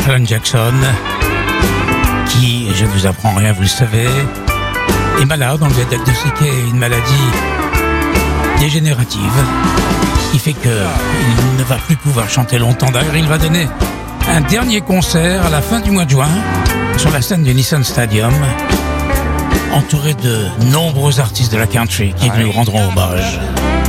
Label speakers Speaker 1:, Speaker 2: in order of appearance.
Speaker 1: Alan Jackson, qui, je ne vous apprends rien, vous le savez, est malade. On lui a diagnostiqué une maladie dégénérative qui fait qu'il ne va plus pouvoir chanter longtemps. D'ailleurs, il va donner un dernier concert à la fin du mois de juin sur la scène du Nissan Stadium, entouré de nombreux artistes de la country qui lui rendront hommage.